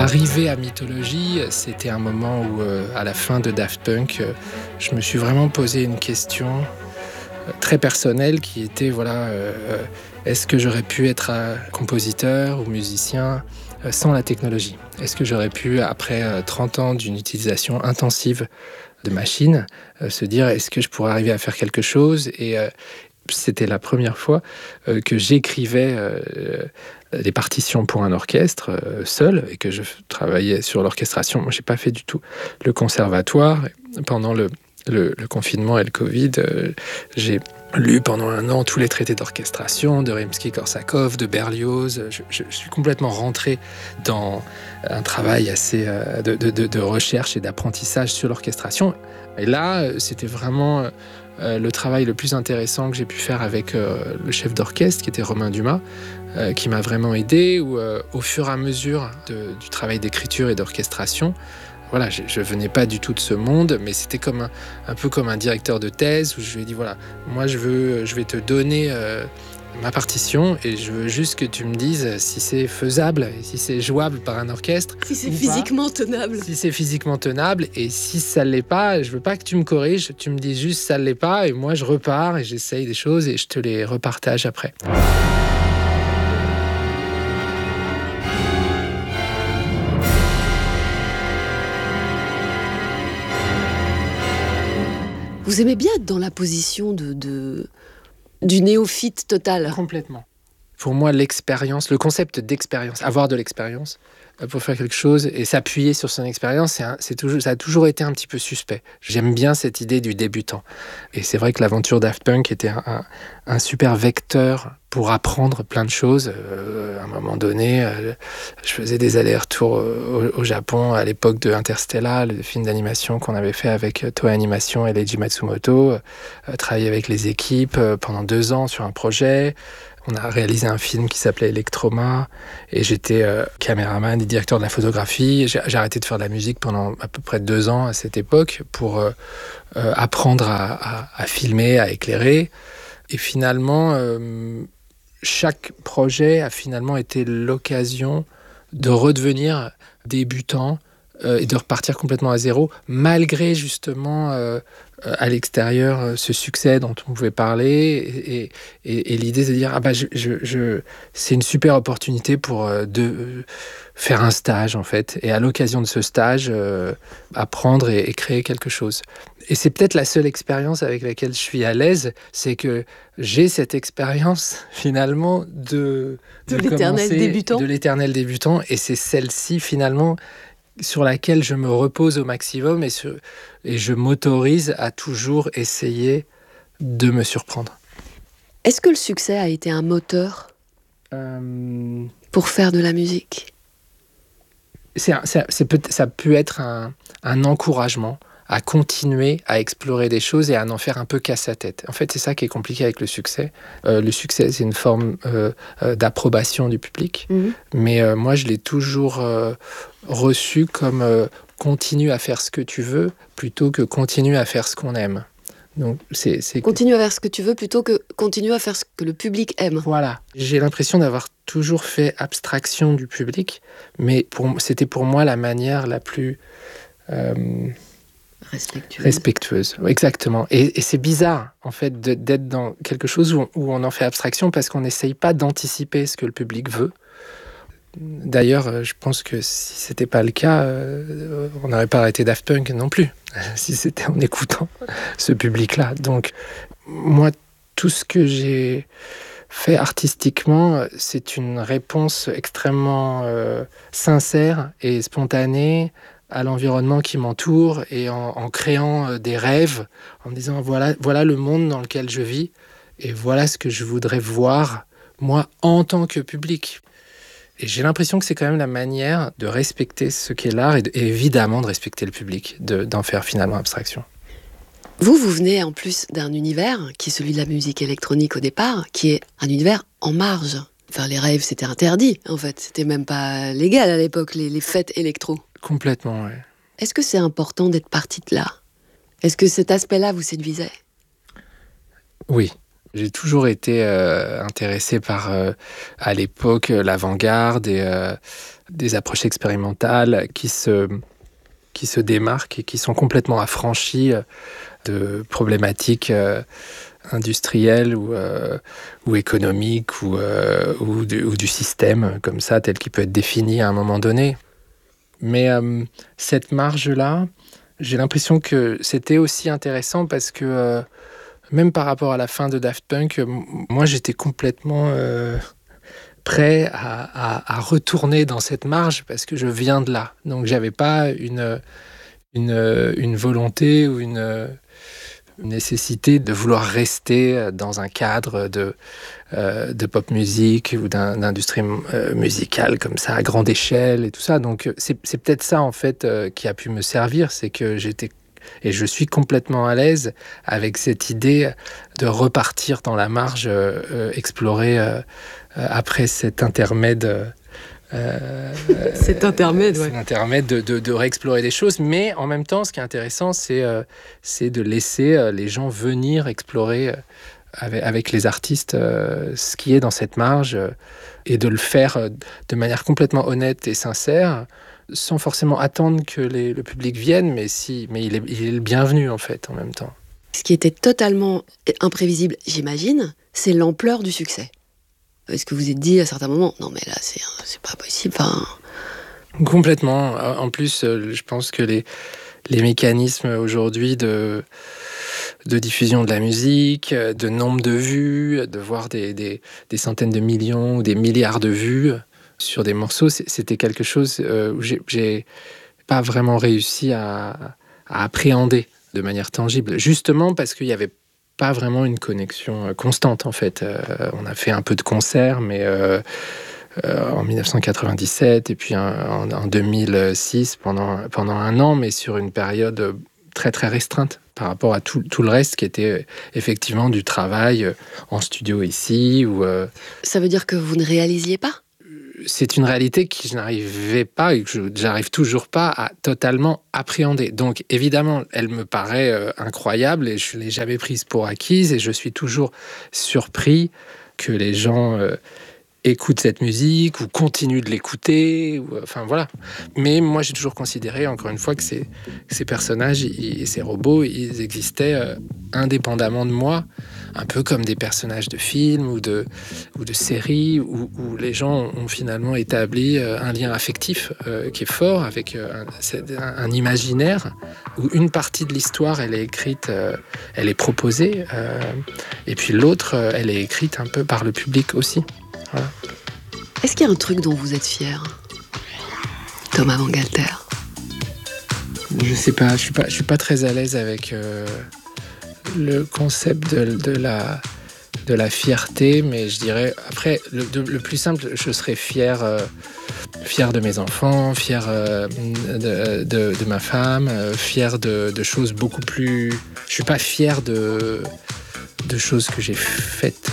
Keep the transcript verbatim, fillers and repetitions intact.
L'arrivée à Mythologie, c'était un moment où, euh, à la fin de Daft Punk, euh, je me suis vraiment posé une question euh, très personnelle qui était, voilà, euh, est-ce que j'aurais pu être euh, compositeur ou musicien euh, sans la technologie ? Est-ce que j'aurais pu, après euh, trente ans d'une utilisation intensive de machines, euh, se dire, est-ce que je pourrais arriver à faire quelque chose ? Et euh, c'était la première fois euh, que j'écrivais euh, les partitions pour un orchestre euh, seul et que je travaillais sur l'orchestration. Moi, je n'ai pas fait du tout le conservatoire. Pendant le, le, le confinement et le Covid, euh, j'ai lu pendant un an tous les traités d'orchestration de Rimsky-Korsakov, de Berlioz. Je, je, je suis complètement rentré dans un travail assez euh, de, de, de recherche et d'apprentissage sur l'orchestration. Et là, c'était vraiment euh, le travail le plus intéressant que j'ai pu faire avec euh, le chef d'orchestre, qui était Romain Dumas, euh, qui m'a vraiment aidé, où euh, au fur et à mesure de, du travail d'écriture et d'orchestration, voilà, je, je venais pas du tout de ce monde, mais c'était comme un, un peu comme un directeur de thèse, où je lui ai dit, voilà, moi je, veux, je vais te donner euh, ma partition, et je veux juste que tu me dises si c'est faisable, si c'est jouable par un orchestre. Si c'est physiquement pas. tenable. Si c'est physiquement tenable, et si ça ne l'est pas, je veux pas que tu me corriges, tu me dis juste ça ne l'est pas, et moi je repars, et j'essaye des choses, et je te les repartage après. Vous aimez bien être dans la position de, de, du néophyte total. Complètement. Pour moi, l'expérience, le concept d'expérience, avoir de l'expérience pour faire quelque chose et s'appuyer sur son expérience, c'est un, c'est toujours, ça a toujours été un petit peu suspect. J'aime bien cette idée du débutant. Et c'est vrai que l'aventure Daft Punk était un, un, un super vecteur pour apprendre plein de choses. Euh, à un moment donné, euh, je faisais des allers-retours au, au Japon à l'époque de Interstellar, le film d'animation qu'on avait fait avec Toei Animation et Leiji Matsumoto. Euh, travailler avec les équipes euh, pendant deux ans sur un projet. On a réalisé un film qui s'appelait Electroma et j'étais euh, caméraman et directeur de la photographie. J'ai, j'ai arrêté de faire de la musique pendant à peu près deux ans à cette époque pour euh, euh, apprendre à, à, à filmer, à éclairer. Et finalement, euh, chaque projet a finalement été l'occasion de redevenir débutant euh, et de repartir complètement à zéro, malgré justement euh, à l'extérieur euh, ce succès dont on pouvait parler et, et, et, et l'idée de dire ah bah je, je, je, c'est une super opportunité pour euh, de, euh, faire un stage en fait, et à l'occasion de ce stage euh, apprendre et, et créer quelque chose. Et c'est peut-être la seule expérience avec laquelle je suis à l'aise, c'est que j'ai cette expérience finalement de, de, de l'éternel débutant. De l'éternel débutant, et c'est celle-ci finalement sur laquelle je me repose au maximum et, sur, et je m'autorise à toujours essayer de me surprendre. Est-ce que le succès a été un moteur euh... pour faire de la musique ? c'est, c'est, c'est peut, ça peut être un, un encouragement à continuer à explorer des choses et à en faire un peu qu'à sa tête. En fait, c'est ça qui est compliqué avec le succès. Euh, le succès, c'est une forme euh, euh, d'approbation du public. Mmh. Mais euh, moi, je l'ai toujours euh, reçu comme euh, continue à faire ce que tu veux plutôt que continue à faire ce qu'on aime. Donc, c'est, c'est... Continue à faire ce que tu veux plutôt que continue à faire ce que le public aime. Voilà. J'ai l'impression d'avoir toujours fait abstraction du public, mais pour, c'était pour moi la manière la plus... Euh, Respectueuse. Respectueuse, exactement. Et, et c'est bizarre, en fait, de, d'être dans quelque chose où on, où on en fait abstraction parce qu'on n'essaye pas d'anticiper ce que le public veut. D'ailleurs, je pense que si c'était pas le cas, euh, on n'aurait pas arrêté Daft Punk non plus, si c'était en écoutant ce public-là. Donc, moi, tout ce que j'ai fait artistiquement, c'est une réponse extrêmement euh, sincère et spontanée à l'environnement qui m'entoure et en, en créant des rêves, en me disant voilà, voilà le monde dans lequel je vis et voilà ce que je voudrais voir, moi, en tant que public. Et j'ai l'impression que c'est quand même la manière de respecter ce qu'est l'art et, de, et évidemment de respecter le public, de, d'en faire finalement abstraction. Vous, vous venez en plus d'un univers qui est celui de la musique électronique au départ, qui est un univers en marge. Enfin, les raves, c'était interdit, en fait. C'était même pas légal à l'époque, les, les fêtes électro. Complètement, oui. Est-ce que c'est important d'être parti de là ? Est-ce que cet aspect-là vous séduisait ? Oui. J'ai toujours été euh, intéressé par, euh, à l'époque, l'avant-garde et euh, des approches expérimentales qui se, qui se démarquent et qui sont complètement affranchies de problématiques euh, industrielles ou, euh, ou économiques ou, euh, ou, du, ou du système comme ça, tel qu'il peut être défini à un moment donné. Mais euh, cette marge-là, j'ai l'impression que c'était aussi intéressant parce que euh, même par rapport à la fin de Daft Punk, moi j'étais complètement euh, prêt à, à, à retourner dans cette marge parce que je viens de là. Donc j'avais pas une, une, une volonté ou une, une nécessité de vouloir rester dans un cadre de, euh, de pop musique ou d'un, d'industrie euh, musicale comme ça à grande échelle et tout ça. Donc c'est, c'est peut-être ça en fait euh, qui a pu me servir, c'est que j'étais et je suis complètement à l'aise avec cette idée de repartir dans la marge, euh, explorer euh, après cet intermède. Euh, cet intermède, ouais. Cet intermède de, de, de réexplorer des choses. Mais en même temps, ce qui est intéressant, c'est, euh, c'est de laisser euh, les gens venir explorer euh, avec, avec les artistes euh, ce qui est dans cette marge euh, et de le faire euh, de manière complètement honnête et sincère, sans forcément attendre que les, le public vienne, mais, si, mais il, est, il est le bienvenu en fait, en même temps. Ce qui était totalement imprévisible, j'imagine, c'est l'ampleur du succès. Est-ce que vous vous êtes dit à certains moments, non mais là c'est, c'est pas possible, enfin... Complètement. En plus, je pense que les, les mécanismes aujourd'hui de, de diffusion de la musique, de nombre de vues, de voir des, des, des centaines de millions ou des milliards de vues sur des morceaux, c'était quelque chose où j'ai, j'ai pas vraiment réussi à, à appréhender de manière tangible. Justement parce qu'il y avait pas vraiment une connexion constante en fait. Euh, on a fait un peu de concerts, mais euh, euh, en dix-neuf cent quatre-vingt-dix-sept et puis en, en deux mille six pendant, pendant un an, mais sur une période très très restreinte par rapport à tout, tout le reste qui était effectivement du travail en studio ici. Ou, euh... Ça veut dire que vous ne réalisiez pas ? C'est une réalité que je n'arrivais pas et que je n'arrive toujours pas à totalement appréhender. Donc évidemment, elle me paraît euh, incroyable et je ne l'ai jamais prise pour acquise et je suis toujours surpris que les gens euh, écoutent cette musique ou continuent de l'écouter. Ou, enfin voilà. Mais moi, j'ai toujours considéré, encore une fois, que ces, ces personnages et ces robots, ils existaient euh, indépendamment de moi. Un peu comme des personnages de films ou de, ou de séries où, où les gens ont finalement établi un lien affectif euh, qui est fort avec euh, un, un imaginaire où une partie de l'histoire elle est écrite, euh, elle est proposée euh, et puis l'autre euh, elle est écrite un peu par le public aussi. Voilà. Est-ce qu'il y a un truc dont vous êtes fier, Thomas Bangalter ? Je sais pas, je suis pas, je suis pas très à l'aise avec. Euh, le concept de, de, la, de la fierté, mais je dirais, après, le, de, le plus simple, je serais fier, euh, fier de mes enfants, fier euh, de, de, de ma femme, euh, fier de, de choses beaucoup plus... Je suis pas fier de, de choses que j'ai faites